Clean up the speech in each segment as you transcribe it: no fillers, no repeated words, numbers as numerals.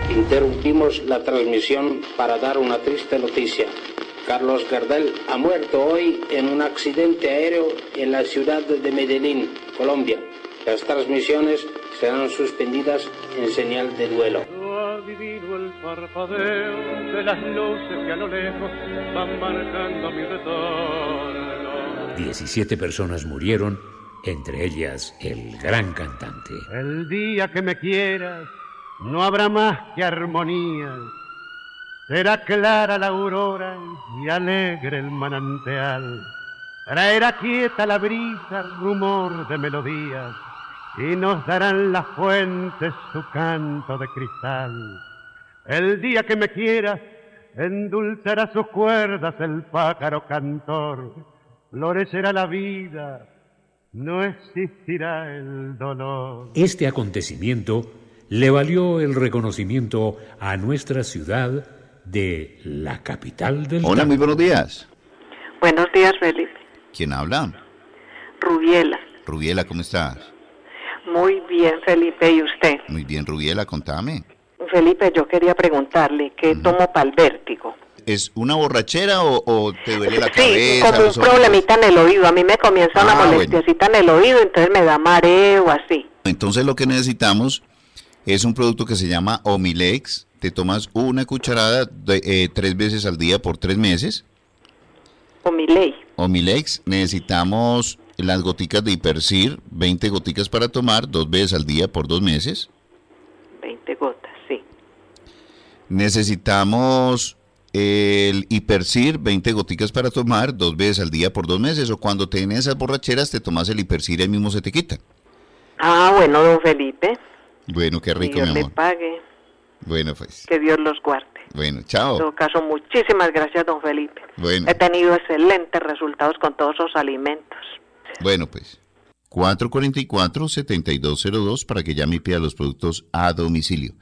Interrumpimos la transmisión para dar una triste noticia. Carlos Gardel ha muerto hoy en un accidente aéreo en la ciudad de Medellín, Colombia. Las transmisiones serán suspendidas en señal de duelo. Adivino el parpadeo de las luces que a lo lejos van marcando mi retorno. 17 personas murieron, entre ellas el gran cantante. El día que me quieras no habrá más que armonía. Será clara la aurora y alegre el manantial. Traerá quieta la brisa, rumor de melodías, y nos darán las fuentes su canto de cristal. El día que me quieras, endulzará sus cuerdas el pájaro cantor. Florecerá la vida, no existirá el dolor. Este acontecimiento le valió el reconocimiento a nuestra ciudad de la capital del Hola, muy buenos días. Buenos días, Felipe. ¿Quién habla? Rubiela. Rubiela, ¿cómo estás? Muy bien, Felipe, ¿y usted? Muy bien, Rubiela, contame. Felipe, yo quería preguntarle, ¿qué tomo para el vértigo? ¿Es una borrachera o te duele la Sí, cabeza? como un problemita en el oído. A mí me comienza una molestiacita en el oído, entonces me da mareo, así. Entonces lo que necesitamos es un producto que se llama Omilex. Te tomas una cucharada 3 veces al día por 3 meses. Omilex. Necesitamos las goticas de Hipercir, 20 goticas para tomar 2 veces al día por 2 meses. 20 gotas, sí. Necesitamos el Hipercir, 20 goticas para tomar 2 veces al día por 2 meses. O cuando tienes esas borracheras, te tomas el Hipercir y ahí mismo se te quita. Ah, bueno, don Felipe. Bueno, qué rico, Dios mi amor. le pague. Bueno, pues. Que Dios los guarde. Bueno, chao. En todo caso, muchísimas gracias, don Felipe. Bueno. He tenido excelentes resultados con todos esos alimentos. Bueno, pues. 444-7202 para que llame y pida los productos a domicilio.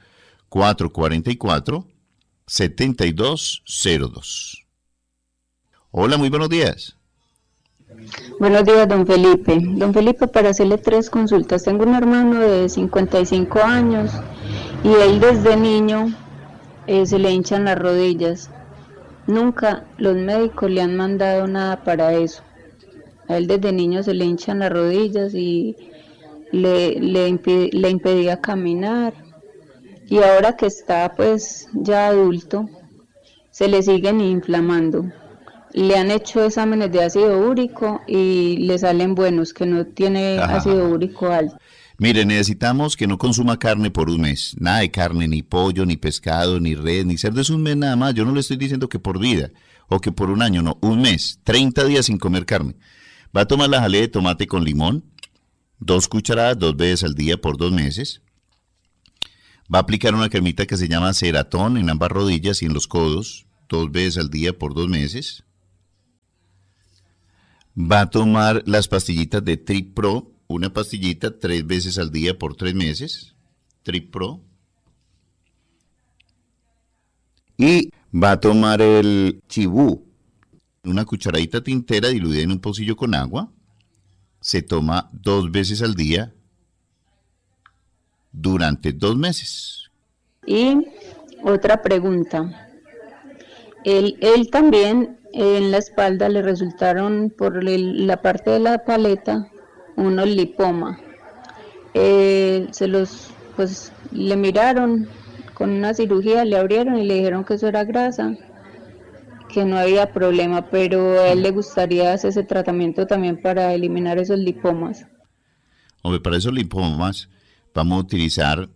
444-7202. Hola, muy buenos días. Buenos días, don Felipe. Don Felipe, para hacerle 3 consultas. Tengo un hermano de 55 años y él desde niño se le hinchan las rodillas. Nunca los médicos le han mandado nada para eso. A él desde niño se le hinchan las rodillas y le impedía caminar. Y ahora que está pues ya adulto, se le siguen inflamando. Le han hecho exámenes de ácido úrico y le salen buenos, que no tiene ácido úrico alto. Mire, necesitamos que no consuma carne por un mes. Nada de carne, ni pollo, ni pescado, ni res, ni cerdo. Es un mes nada más. Yo no le estoy diciendo que por vida o que por un año, no. Un mes, 30 días sin comer carne. Va a tomar la jalea de tomate con limón, 2 cucharadas 2 veces al día por 2 meses. Va a aplicar una cremita que se llama Ceratón en ambas rodillas y en los codos, 2 veces al día por 2 meses. Va a tomar las pastillitas de Trip Pro, una pastillita 3 veces al día por 3 meses, Trip Pro. Y va a tomar el Chibú, una cucharadita tintera diluida en un pocillo con agua. Se toma 2 veces al día durante 2 meses. Y otra pregunta. Él también en la espalda le resultaron por la parte de la paleta unos lipoma. Le miraron con una cirugía, le abrieron y le dijeron que eso era grasa, que no había problema, pero a él le gustaría hacer ese tratamiento también para eliminar esos lipomas. Hombre, para esos lipomas vamos a utilizar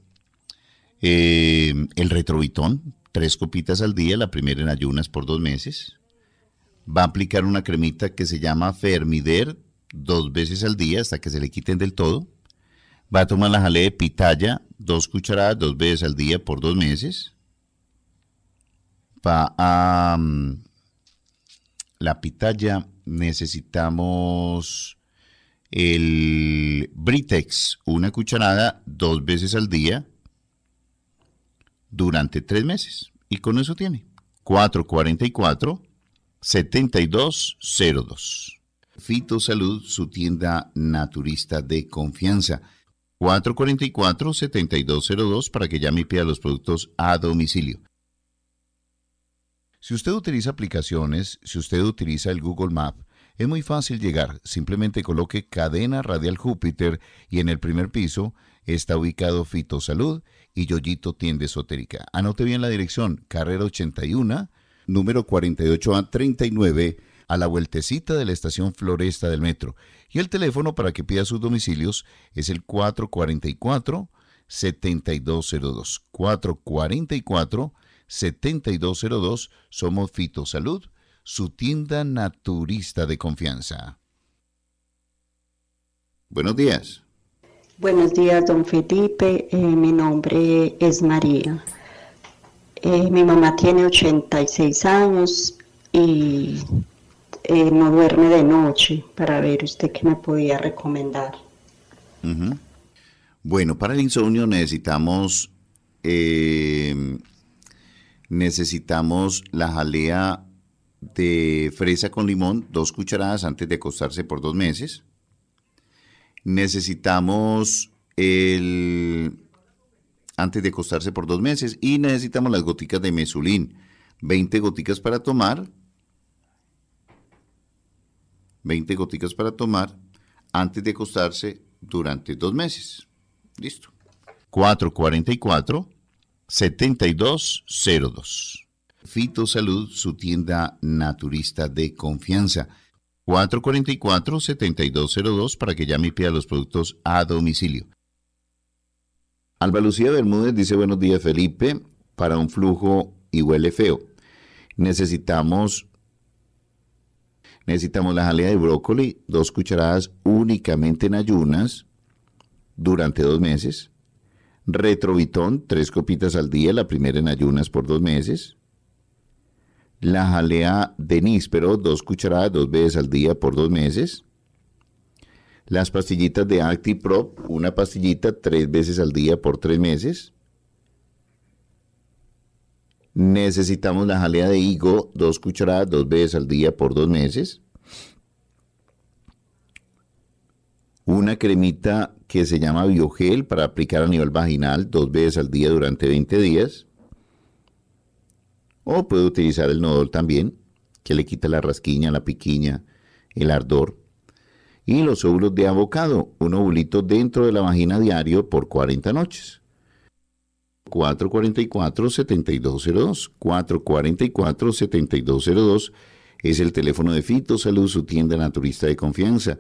el Retrovitón, 3 copitas al día, la primera en ayunas por 2 meses. Va a aplicar una cremita que se llama Fermider 2 veces al día hasta que se le quiten del todo. Va a tomar la jalea de pitaya, 2 cucharadas 2 veces al día por 2 meses. Va a la pitaya necesitamos el Britex, 1 cucharada 2 veces al día durante 3 meses. Y con eso tiene 444-7202. Fitosalud, su tienda naturista de confianza. 444-7202 para que llame y pida los productos a domicilio. Si usted utiliza aplicaciones, si usted utiliza el Google Map, es muy fácil llegar. Simplemente coloque Cadena Radial Júpiter y en el primer piso está ubicado Fitosalud y Yoyito Tienda Esotérica. Anote bien la dirección, carrera 81, número 48A39, a la vueltecita de la estación Floresta del metro. Y el teléfono para que pida sus domicilios es el 444-7202. 444-7202. Somos Fitosalud, su tienda naturista de confianza. Buenos días. Buenos días, don Felipe. Mi nombre es María. Mi mamá tiene 86 años y no duerme de noche. Para ver usted qué me podía recomendar. Uh-huh. Bueno, para el insomnio necesitamos la jalea de fresa con limón, 2 cucharadas antes de acostarse por 2 meses. Necesitamos antes de acostarse por 2 meses y necesitamos las goticas de mesulín, 20 goticas para tomar. 20 goticas para tomar antes de acostarse durante 2 meses. Listo. 444-7202. Fitosalud, su tienda naturista de confianza. 444-7202 para que llame y pida los productos a domicilio. Alba Lucía Bermúdez dice: buenos días, Felipe, para un flujo y huele feo. Necesitamos la jalea de brócoli, 2 cucharadas únicamente en ayunas durante 2 meses. Retrovitón, 3 copitas al día, la primera en ayunas por 2 meses. La jalea de níspero, 2 cucharadas 2 veces al día por 2 meses. Las pastillitas de ActiProp, una pastillita 3 veces al día por 3 meses. Necesitamos la jalea de higo, 2 cucharadas 2 veces al día por 2 meses. Una cremita que se llama Biogel para aplicar a nivel vaginal 2 veces al día durante 20 días. O puede utilizar el Nodol también, que le quita la rasquiña, la piquiña, el ardor. Y los óvulos de avocado, un ovulito dentro de la vagina diario por 40 noches. 444-7202. 444-7202 es el teléfono de Fitosalud, su tienda naturista de confianza.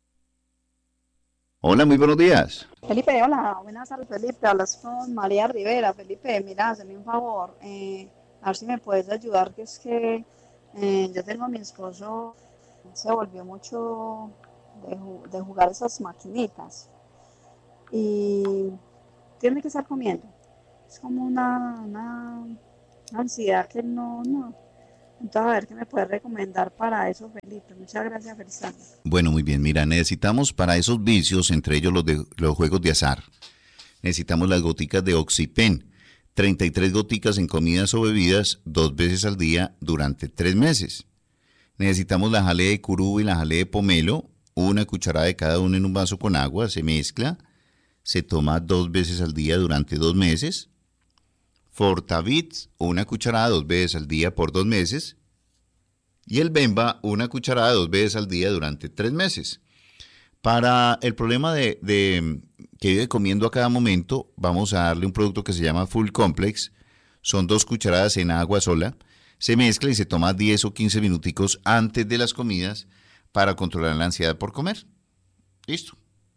Hola, muy buenos días. Felipe, hola, buenas tardes, Felipe. Hablas con María Rivera. Felipe, mira, hazme un favor. A ver si me puedes ayudar, que es que yo tengo a mi esposo, se volvió mucho de jugar esas maquinitas y tiene que estar comiendo. Es como una ansiedad que no. Entonces, a ver qué me puedes recomendar para eso, Felipe. Muchas gracias, feliz tarde. Bueno, muy bien. Mira, necesitamos para esos vicios, entre ellos los juegos de azar, necesitamos las goticas de Oxypen. 33 goticas en comidas o bebidas 2 veces al día durante 3 meses. Necesitamos la jalea de curú y la jalea de pomelo, 1 cucharada de cada uno en un vaso con agua, se mezcla, se toma 2 veces al día durante 2 meses. Fortavit, 1 cucharada 2 veces al día por 2 meses. Y el Bemba, 1 cucharada 2 veces al día durante 3 meses. Para el problema de que vive comiendo a cada momento, vamos a darle un producto que se llama Full Complex. Son 2 cucharadas en agua sola. Se mezcla y se toma 10 o 15 minuticos antes de las comidas para controlar la ansiedad por comer. Listo.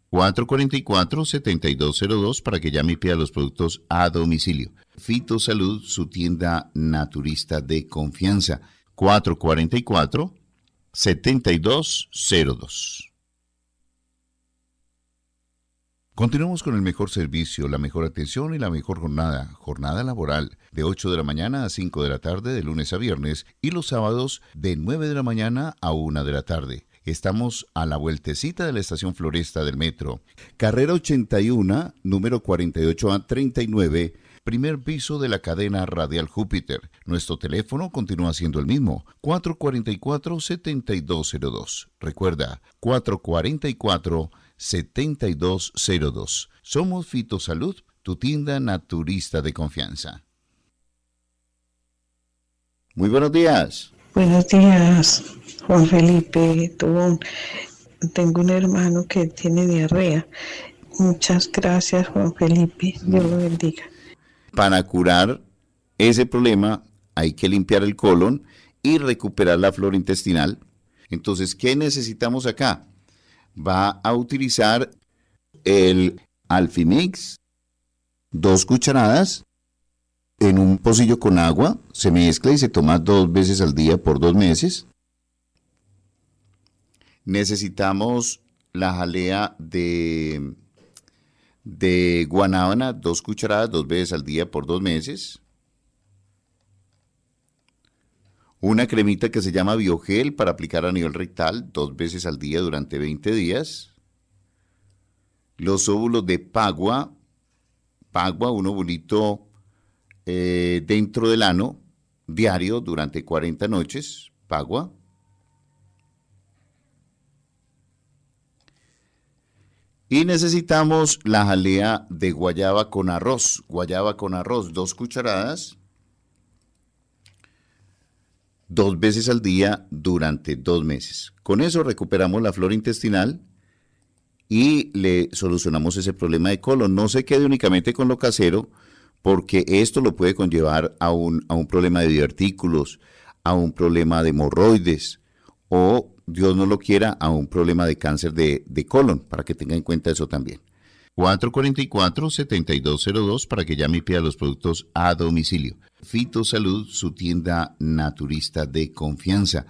444-7202 para que llame y pida los productos a domicilio. Fitosalud, su tienda naturista de confianza. 444-7202. Continuamos con el mejor servicio, la mejor atención y la mejor jornada. Jornada laboral de 8 de la mañana a 5 de la tarde de lunes a viernes y los sábados de 9 de la mañana a 1 de la tarde. Estamos a la vueltecita de la estación Floresta del metro. Carrera 81, número 48A39, primer piso de la cadena Radial Júpiter. Nuestro teléfono continúa siendo el mismo, 444-7202. Recuerda, 444-7202. Somos Fitosalud, tu tienda naturista de confianza. Muy buenos días. Buenos días, Juan Felipe Tobón. Tengo un hermano que tiene diarrea. Muchas gracias, Juan Felipe. Dios lo bendiga. Para curar ese problema hay que limpiar el colon y recuperar la flora intestinal. Entonces, ¿qué necesitamos acá? Va a utilizar el Alfimix, 2 cucharadas en un pocillo con agua, se mezcla y se toma 2 veces al día por 2 meses. Necesitamos la jalea de guanábana, 2 cucharadas, 2 veces al día por 2 meses. Una cremita que se llama Biogel para aplicar a nivel rectal 2 veces al día durante 20 días. Los óvulos de Pagua, un ovulito dentro del ano, diario durante 40 noches, Pagua. Y necesitamos la jalea de guayaba con arroz, 2 cucharadas, 2 veces al día durante 2 meses. Con eso recuperamos la flora intestinal y le solucionamos ese problema de colon. No se quede únicamente con lo casero, porque esto lo puede conllevar a un problema de divertículos, a un problema de hemorroides o, Dios no lo quiera, a un problema de cáncer de colon, para que tenga en cuenta eso también. 444-7202 para que llame y pida los productos a domicilio. Fitosalud, su tienda naturista de confianza.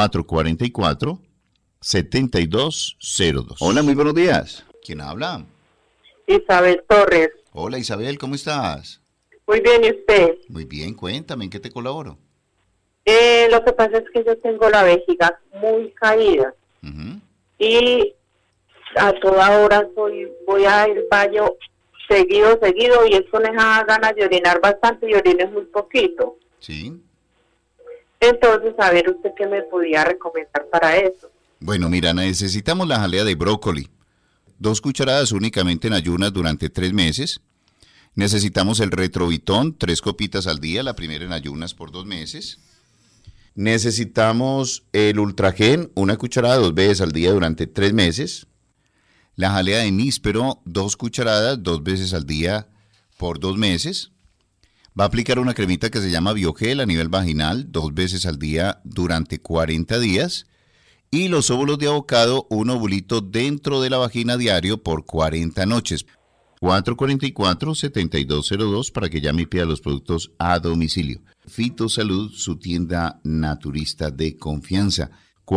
444-7202. Hola, muy buenos días. ¿Quién habla? Isabel Torres. Hola, Isabel, ¿cómo estás? Muy bien, ¿y usted? Muy bien, cuéntame, ¿en qué te colaboro? Lo que pasa es que yo tengo la vejiga muy caída. Y a toda hora voy al baño seguido, y eso me da ganas de orinar bastante y orino muy poquito. Sí. Entonces, a ver, ¿usted qué me podía recomendar para eso? Bueno, mira, necesitamos la jalea de brócoli. 2 cucharadas únicamente en ayunas durante 3 meses. Necesitamos el retrovitón, 3 copitas al día, la primera en ayunas por 2 meses. Necesitamos el ultragen, 1 cucharada 2 veces al día durante 3 meses. La jalea de níspero, 2 cucharadas 2 veces al día por 2 meses. Va a aplicar una cremita que se llama Biogel a nivel vaginal, 2 veces al día durante 40 días. Y los óvulos de avocado, un ovulito dentro de la vagina diario por 40 noches. 444-7202 para que llame y pida los productos a domicilio. Fitosalud, su tienda naturista de confianza.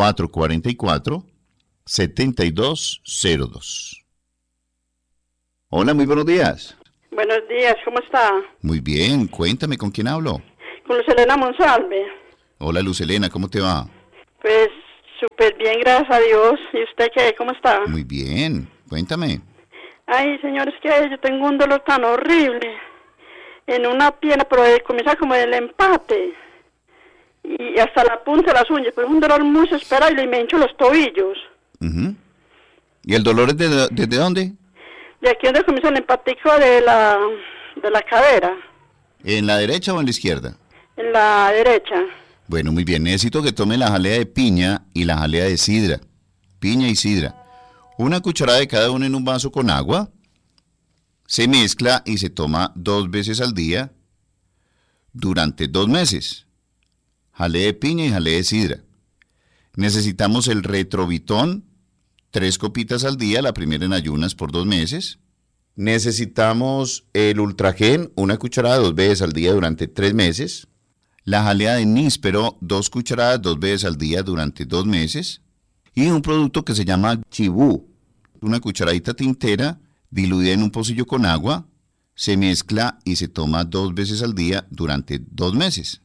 444-7202. Hola, muy buenos días. Buenos días, ¿cómo está? Muy bien, cuéntame, ¿con quién hablo? Con Lucelena Monsalve. Hola, Lucelena, ¿cómo te va? Pues súper bien, gracias a Dios. ¿Y usted qué? ¿Cómo está? Muy bien, cuéntame. Ay, señores, que yo tengo un dolor tan horrible en una pierna, pero comienza como del empate y hasta la punta de las uñas, pero es un dolor muy desesperado y me hincho los tobillos. ¿Y el dolor es desde dónde? De aquí donde comienza el empatico de la cadera. ¿En la derecha o en la izquierda? En la derecha. Bueno, muy bien, necesito que tome la jalea de piña y la jalea de sidra. Piña y sidra. 1 cucharada de cada uno en un vaso con agua. Se mezcla y se toma 2 veces al día durante 2 meses. Jalea de piña y jalea de sidra. Necesitamos el retrovitón, 3 copitas al día, la primera en ayunas por 2 meses. Necesitamos el ultragen, 1 cucharada 2 veces al día durante 3 meses. La jalea de níspero, 2 cucharadas 2 veces al día durante 2 meses. Y un producto que se llama chibú, 1 cucharadita tintera diluida en un pocillo con agua, se mezcla y se toma 2 veces al día durante 2 meses.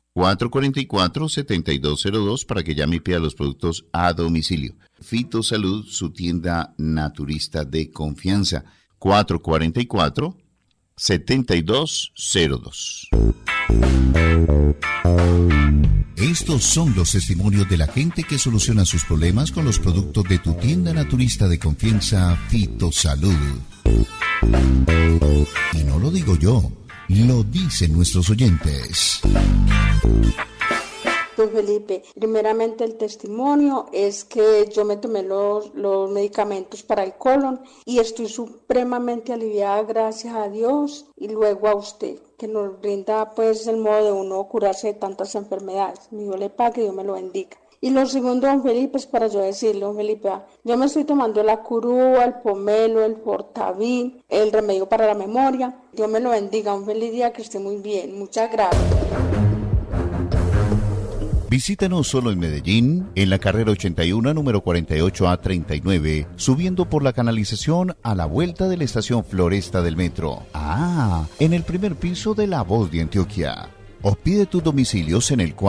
444-7202 para que llame y pida los productos a domicilio. Fitosalud, su tienda naturista de confianza. 444 7202. Estos son los testimonios de la gente que soluciona sus problemas con los productos de tu tienda naturista de confianza, Fitosalud. Y no lo digo yo, lo dicen nuestros oyentes. Don Felipe, primeramente el testimonio es que yo me tomé los medicamentos para el colon y estoy supremamente aliviada gracias a Dios y luego a usted, que nos brinda pues el modo de uno curarse de tantas enfermedades. Dios le pague, Dios me lo bendiga. Y lo segundo, don Felipe, es para yo decirle, don Felipe, yo me estoy tomando la curúa, el pomelo, el fortavín, el remedio para la memoria. Dios me lo bendiga, un feliz día, que esté muy bien. Muchas gracias. Visítanos solo en Medellín, en la carrera 81, número 48A39, subiendo por la canalización a la vuelta de la estación Floresta del metro. En el primer piso de La Voz de Antioquia. O pide tus domicilios en el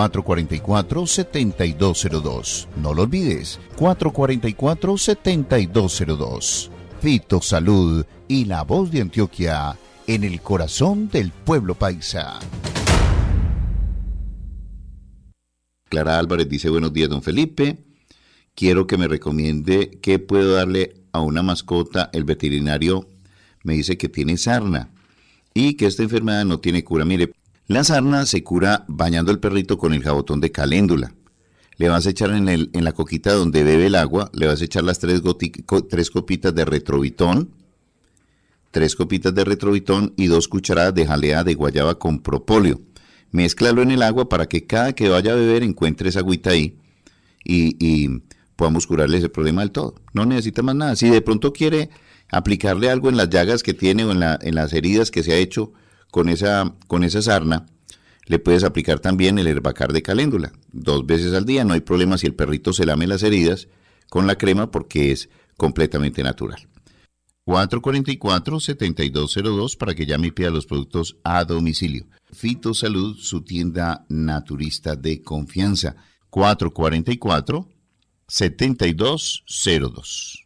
444-7202. No lo olvides, 444-7202. Fitosalud y La Voz de Antioquia, en el corazón del pueblo paisa. Clara Álvarez dice: buenos días, don Felipe. Quiero que me recomiende qué puedo darle a una mascota. El veterinario me dice que tiene sarna y que esta enfermedad no tiene cura. Mire, la sarna se cura bañando al perrito con el jabotón de caléndula. Le vas a echar en la coquita donde bebe el agua, le vas a echar las 3 copitas de retrovitón, 3 copitas de retrovitón y 2 cucharadas de jalea de guayaba con propóleo. Mézclalo en el agua para que cada que vaya a beber encuentre esa agüita ahí y podamos curarle ese problema del todo. No necesita más nada. Si de pronto quiere aplicarle algo en las llagas que tiene o en las heridas que se ha hecho con esa sarna, le puedes aplicar también el Herbacar de caléndula 2 veces al día. No hay problema si el perrito se lame las heridas con la crema porque es completamente natural. 444-7202 para que llame y pida los productos a domicilio. Fitosalud, su tienda naturista de confianza. 444-7202.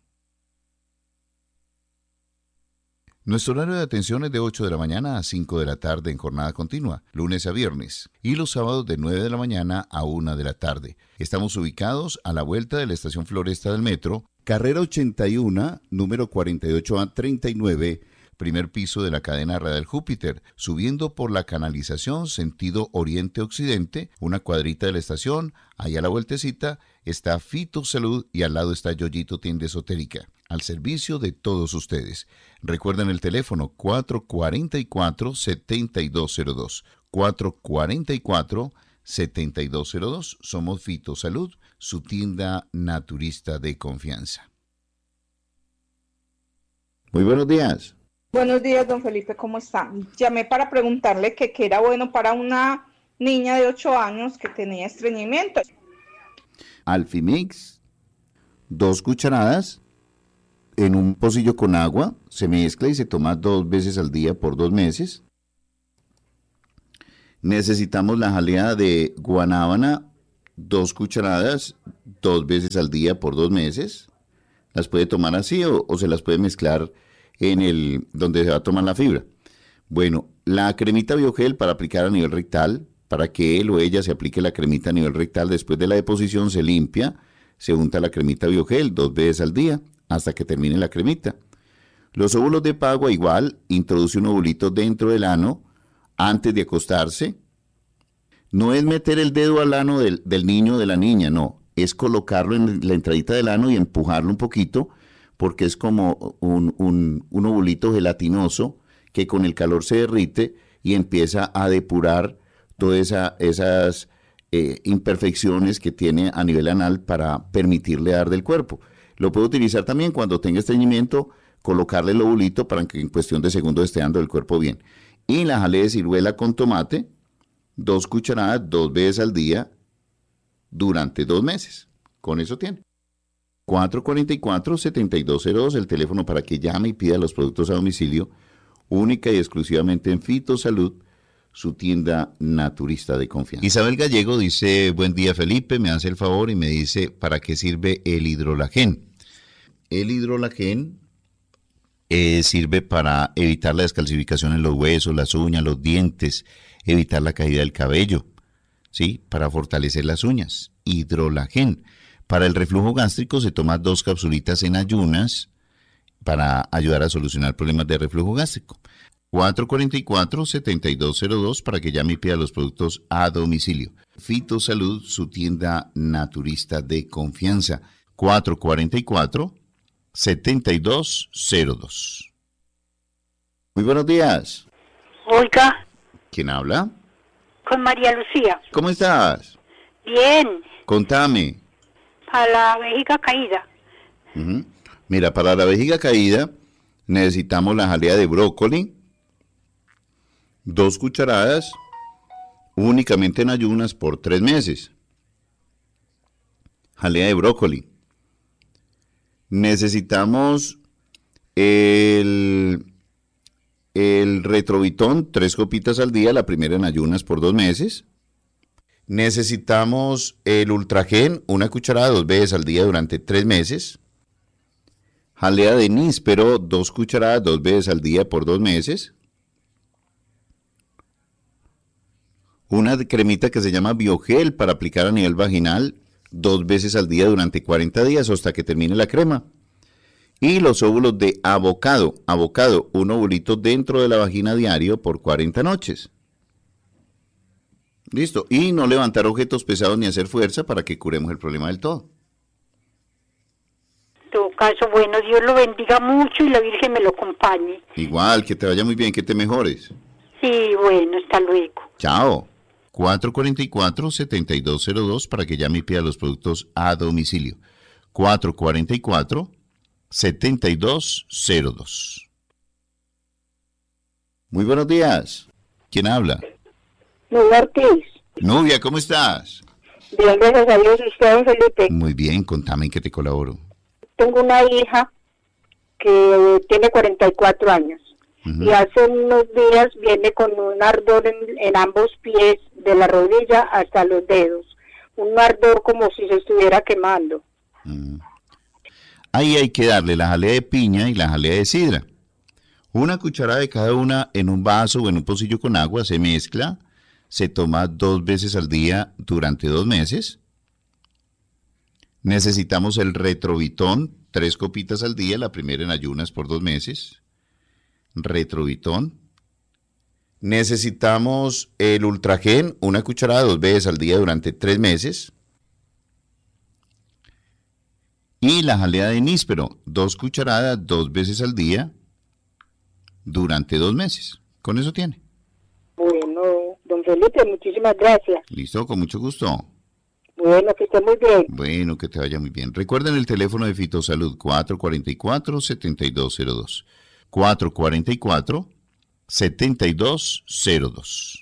Nuestro horario de atención es de 8 de la mañana a 5 de la tarde en jornada continua, lunes a viernes, y los sábados de 9 de la mañana a 1 de la tarde. Estamos ubicados a la vuelta de la estación Floresta del metro, carrera 81, número 48A39, primer piso de la cadena radial Júpiter, subiendo por la canalización sentido oriente-occidente, una cuadrita de la estación, allá a la vueltecita está Fitosalud y al lado está Yoyito Tienda Esotérica, al servicio de todos ustedes. Recuerden el teléfono 444-7202, 444-7202, somos Fitosalud, su tienda naturista de confianza. Muy buenos días. Buenos días, don Felipe, ¿cómo está? Llamé para preguntarle que qué era bueno para una niña de 8 años que tenía estreñimiento. Alfimix, 2 cucharadas en un pocillo con agua, se mezcla y se toma 2 veces al día por 2 meses. Necesitamos la jalea de guanábana, 2 cucharadas, 2 veces al día por 2 meses. Las puede tomar así o se las puede mezclar en donde se va a tomar la fibra. Bueno, la cremita Biogel para aplicar a nivel rectal, para que él o ella se aplique la cremita a nivel rectal. Después de la deposición se limpia, se unta la cremita Biogel 2 veces al día hasta que termine la cremita. Los óvulos de Pagua igual, introduce un ovulito dentro del ano antes de acostarse. No es meter el dedo al ano del niño o de la niña, no, es colocarlo en la entradita del ano y empujarlo un poquito, porque es como un ovulito gelatinoso que con el calor se derrite y empieza a depurar todas esas imperfecciones que tiene a nivel anal para permitirle dar del cuerpo. Lo puede utilizar también cuando tenga estreñimiento, colocarle el ovulito para que en cuestión de segundos esté dando el cuerpo bien. Y la jalea de ciruela con tomate, 2 cucharadas, 2 veces al día, durante 2 meses. Con eso tiene. 444-7202, el teléfono para que llame y pida los productos a domicilio, única y exclusivamente en Fitosalud, su tienda naturista de confianza. Isabel Gallego dice: buen día Felipe, me hace el favor y me dice ¿para qué sirve el hidrolagén? El hidrolagén Sirve para evitar la descalcificación en los huesos, las uñas, los dientes, evitar la caída del cabello, ¿sí? Para fortalecer las uñas. Hidrolagen. Para el reflujo gástrico se toma 2 capsulitas en ayunas para ayudar a solucionar problemas de reflujo gástrico. 444-7202 para que llame y pida los productos a domicilio. Fitosalud, su tienda naturista de confianza. 444-7202. Muy buenos días. Oiga. ¿Quién habla? Con María Lucía. ¿Cómo estás? Bien. Contame. Para la vejiga caída. Mira, para la vejiga caída necesitamos la jalea de brócoli, 2 cucharadas, únicamente en ayunas por 3 meses. Jalea de brócoli. Necesitamos el retrovitón, 3 copitas al día, la primera en ayunas por 2 meses. Necesitamos el ultragen, 1 cucharada 2 veces al día durante 3 meses. Jalea de níspero, 2 cucharadas 2 veces al día por 2 meses. Una cremita que se llama Biogel para aplicar a nivel vaginal 2 veces al día durante 40 días hasta que termine la crema. Y los óvulos de avocado, 1 ovulito dentro de la vagina diario por 40 noches. Listo. Y no levantar objetos pesados ni hacer fuerza para que curemos el problema del todo. En todo caso, bueno, Dios lo bendiga mucho y la Virgen me lo acompañe. Igual, que te vaya muy bien, que te mejores. Sí, bueno, hasta luego. Chao. 444-7202 para que llame y pida los productos a domicilio. 444-7202. Muy buenos días. ¿Quién habla? Nubia Ortiz. Nubia, ¿cómo estás? Bien, gracias a Dios. ¿Y usted, don Felipe? Muy bien, contame en qué te colaboro. Tengo una hija que tiene 44 años. Y hace unos días viene con un ardor en ambos pies, de la rodilla hasta los dedos. Un ardor como si se estuviera quemando. Ahí hay que darle la jalea de piña y la jalea de sidra. 1 cucharada de cada una en un vaso o en un pocillo con agua, se mezcla, se toma 2 veces al día durante 2 meses. Necesitamos el retrovitón, 3 copitas al día, la primera en ayunas por 2 meses. Retrovitón. Necesitamos el ultragen, 1 cucharada 2 veces al día durante 3 meses. Y la jalea de níspero, 2 cucharadas 2 veces al día durante 2 meses. Con eso tiene. Bueno, don Felipe, muchísimas gracias. Listo, con mucho gusto. Bueno, que esté muy bien. Bueno, que te vaya muy bien. Recuerden el teléfono de Fitosalud, 444-7202. 444-7202.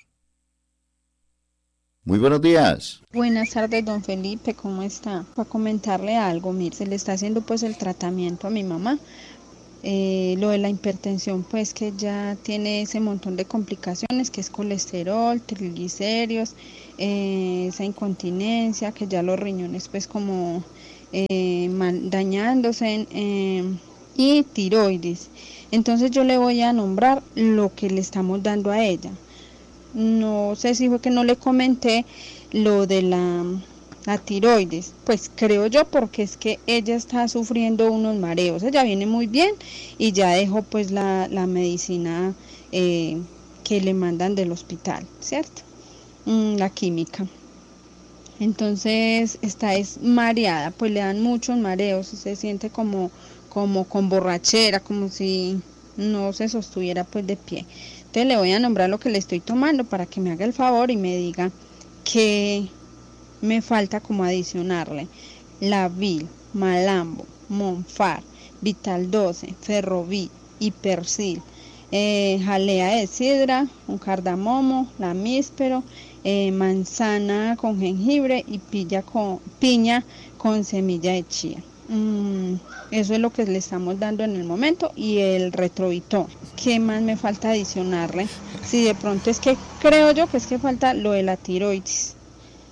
Muy buenos días. Buenas tardes, don Felipe, ¿cómo está? Para comentarle algo, mire, se le está haciendo pues el tratamiento a mi mamá. Lo de la hipertensión, pues que ya tiene ese montón de complicaciones, que es colesterol, triglicéridos, esa incontinencia, que ya los riñones pues como dañándose y tiroides. Entonces yo le voy a nombrar lo que le estamos dando a ella. No sé si fue que no le comenté lo de la tiroides, pues creo yo, porque es que ella está sufriendo unos mareos. Ella viene muy bien y ya dejó pues la medicina que le mandan del hospital, ¿cierto? La química. Entonces está es mareada, pues le dan muchos mareos, se siente como con borrachera, como si no se sostuviera pues de pie. Entonces le voy a nombrar lo que le estoy tomando para que me haga el favor y me diga que me falta como adicionarle: Lavil, Malambo, Monfar, Vital 12, Ferrovit, Hipersil, jalea de sidra, un cardamomo, la míspero, manzana con jengibre y piña con semilla de chía. Eso es lo que le estamos dando en el momento, y el retrovitón. ¿Qué más me falta adicionarle? Si de pronto es que creo yo que es que falta lo de la tiroides.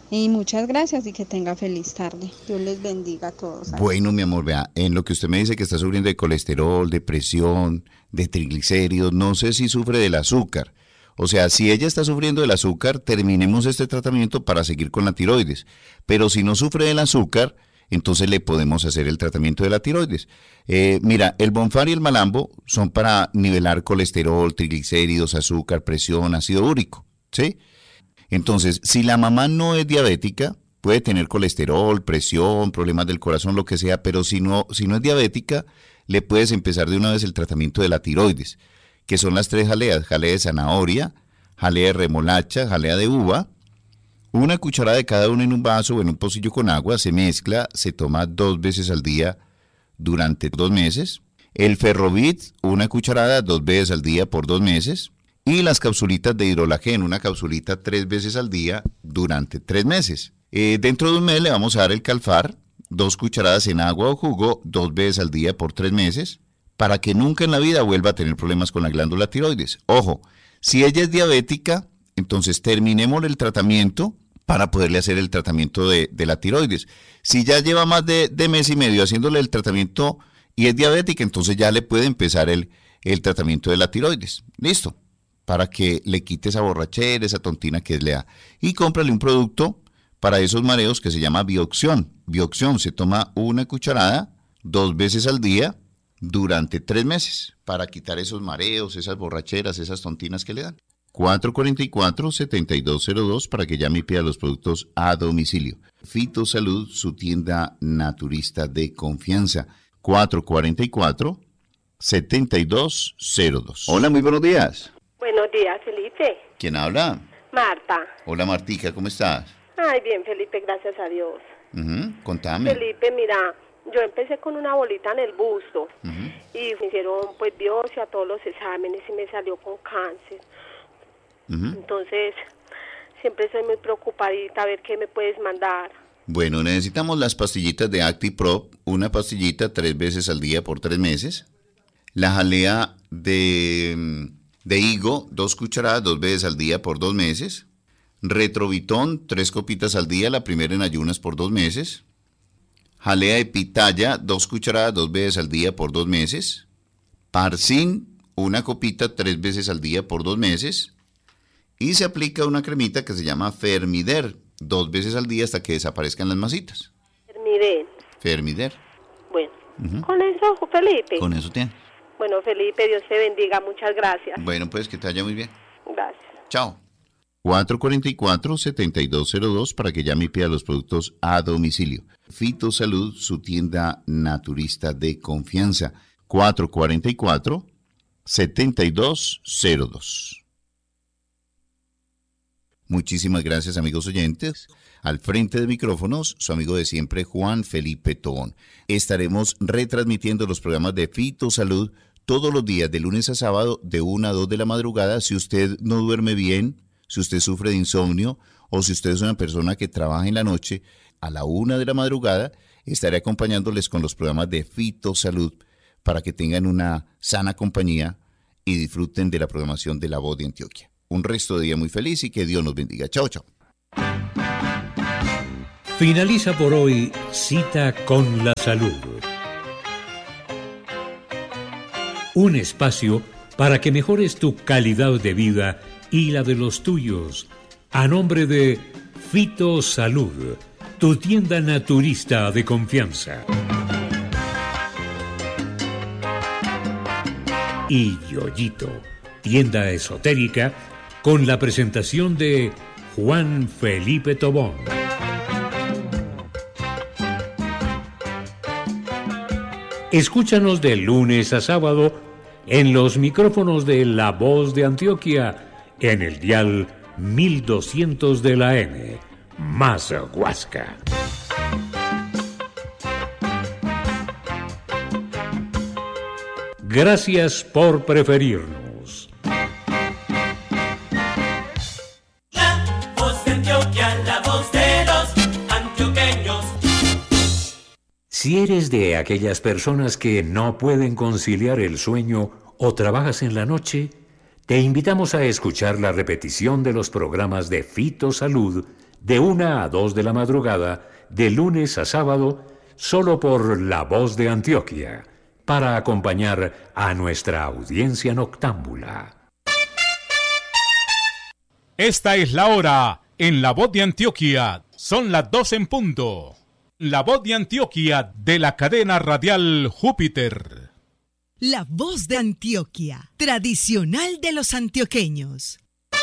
Y muchas gracias y que tenga feliz tarde. Dios les bendiga a todos. Bueno, mi amor, vea, en lo que usted me dice que está sufriendo de colesterol, de presión, de triglicéridos, no sé si sufre del azúcar. O sea, si ella está sufriendo del azúcar, terminemos este tratamiento para seguir con la tiroides. Pero si no sufre del azúcar, entonces le podemos hacer el tratamiento de la tiroides. Mira, el Bonfar y el Malambo son para nivelar colesterol, triglicéridos, azúcar, presión, ácido úrico, ¿sí? Entonces, si la mamá no es diabética, puede tener colesterol, presión, problemas del corazón, lo que sea, pero si no es diabética, le puedes empezar de una vez el tratamiento de la tiroides, que son las 3 jaleas: jalea de zanahoria, jalea de remolacha, jalea de uva. Una cucharada de cada una en un vaso o en un pocillo con agua, se mezcla, se toma 2 veces al día durante 2 meses. El Ferrovit, una cucharada 2 veces al día por 2 meses. Y las capsulitas de hidrolagén, una capsulita 3 veces al día durante 3 meses. Dentro de un mes le vamos a dar el Calfar, 2 cucharadas en agua o jugo, 2 veces al día por 3 meses, para que nunca en la vida vuelva a tener problemas con la glándula tiroides. Ojo, si ella es diabética, entonces terminemos el tratamiento para poderle hacer el tratamiento de la tiroides. Si ya lleva más de mes y medio haciéndole el tratamiento y es diabética, entonces ya le puede empezar el tratamiento de la tiroides. Listo. Para que le quite esa borrachera, esa tontina que le da. Y cómprale un producto para esos mareos que se llama Bioxión. Bioxión se toma una cucharada 2 veces al día durante 3 meses para quitar esos mareos, esas borracheras, esas tontinas que le dan. 444-7202 para que llame y pida los productos a domicilio. Fitosalud, su tienda naturista de confianza. 444-7202. Hola, muy buenos días. Buenos días, Felipe. ¿Quién habla? Marta. Hola, Martica, ¿cómo estás? Ay, bien, Felipe, gracias a Dios. Contame. Felipe, mira, yo empecé con una bolita en el busto y me hicieron pues biopsia, todos los exámenes y me salió con cáncer. Entonces, siempre estoy muy preocupadita a ver qué me puedes mandar. Bueno, necesitamos las pastillitas de ActiProp, una pastillita 3 veces al día por 3 meses. La jalea de higo, 2 cucharadas 2 veces al día por 2 meses. Retrovitón, 3 copitas al día, la primera en ayunas por 2 meses. Jalea de pitaya, 2 cucharadas 2 veces al día por 2 meses. Parsin, una copita 3 veces al día por 2 meses. Y se aplica una cremita que se llama Fermider, 2 veces al día hasta que desaparezcan las masitas. Fermider. Bueno, con eso, Felipe. Con eso tiene. Bueno, Felipe, Dios te bendiga, muchas gracias. Bueno, pues que te vaya muy bien. Gracias. Chao. 444-7202 para que llame y pida los productos a domicilio. Fitosalud, su tienda naturista de confianza. 444-7202. Muchísimas gracias, amigos oyentes. Al frente de micrófonos, su amigo de siempre, Juan Felipe Tobón. Estaremos retransmitiendo los programas de Fitosalud todos los días, de lunes a sábado, de 1 a 2 de la madrugada. Si usted no duerme bien, si usted sufre de insomnio o si usted es una persona que trabaja en la noche, a la 1 de la madrugada estaré acompañándoles con los programas de Fitosalud para que tengan una sana compañía y disfruten de la programación de La Voz de Antioquia. Un resto de día muy feliz y que Dios nos bendiga. Chao, chao. Finaliza por hoy Cita con la Salud. Un espacio para que mejores tu calidad de vida y la de los tuyos. A nombre de Fitosalud, tu tienda naturista de confianza. Y Yoyito, tienda esotérica, con la presentación de Juan Felipe Tobón. Escúchanos de lunes a sábado en los micrófonos de La Voz de Antioquia, en el dial 1200 de la M, más Huasca. Gracias por preferirnos. La Voz de Antioquia, la voz de los antioqueños. Si eres de aquellas personas que no pueden conciliar el sueño o trabajas en la noche, te invitamos a escuchar la repetición de los programas de Fitosalud de 1 a 2 de la madrugada, de lunes a sábado, solo por La Voz de Antioquia, para acompañar a nuestra audiencia noctámbula. Esta es la hora en La Voz de Antioquia. Son las 12 en punto. La Voz de Antioquia de la cadena radial Júpiter. La Voz de Antioquia, tradicional de los antioqueños.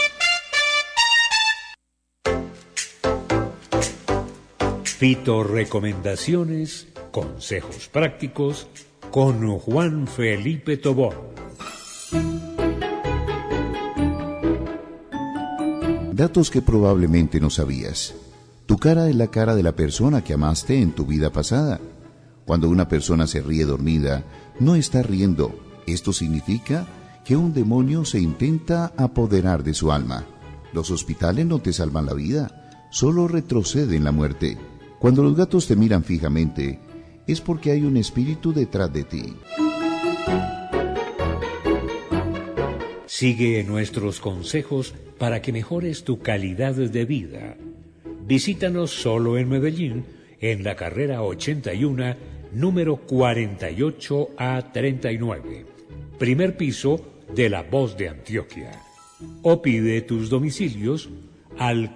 Fitorecomendaciones, consejos prácticos con Juan Felipe Tobón. Datos que probablemente no sabías. Tu cara es la cara de la persona que amaste en tu vida pasada. Cuando una persona se ríe dormida, no está riendo. Esto significa que un demonio se intenta apoderar de su alma. Los hospitales no te salvan la vida, solo retroceden la muerte. Cuando los gatos te miran fijamente, es porque hay un espíritu detrás de ti. Sigue nuestros consejos para que mejores tu calidad de vida. Visítanos solo en Medellín, en la carrera 81, número 48A39, primer piso de La Voz de Antioquia. O pide tus domicilios al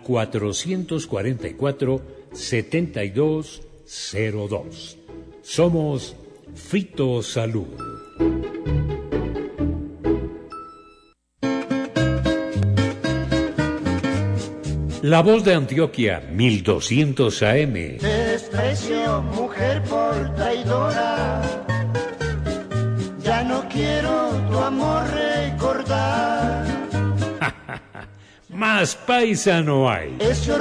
444-7202. Somos Fito Salud. La Voz de Antioquia, 1200 AM. Desprecio, mujer por traidora. Ya no quiero tu amor recordar. Más paisa no hay.